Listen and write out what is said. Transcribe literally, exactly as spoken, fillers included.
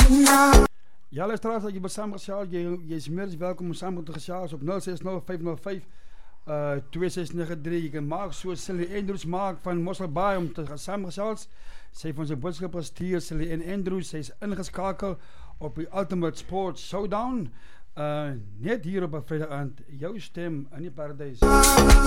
Ja, luisteraars, dat je bij samen gesjaald, je, je is meer dan welkom om samen te gesjaald op nul zes nul vijf nul vijf twee zes negen drie. Je kan maken zoals Sally Andrews maakt van Mosselbaai om te gaan samen gesjaald. Zij van zijn boodschap als hier, Sally Ann Andrews, zij is ingeschakeld op die Ultimate Sports Showdown. Uh, net hier op een vrijdag aan jouw stem in die paradijs.